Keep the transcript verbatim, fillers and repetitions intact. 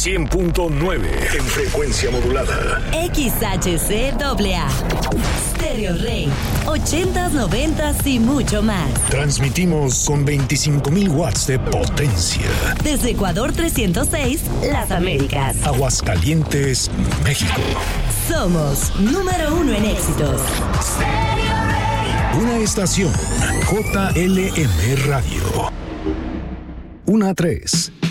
cien punto nueve en frecuencia modulada. X H C A A. Stereo Rey. ochentas, noventas y mucho más. Transmitimos con veinticinco mil watts de potencia. Desde Ecuador trescientos seis, Las Américas. Aguascalientes, México. Somos número uno en éxitos. Una estación J L M Radio. Una tres.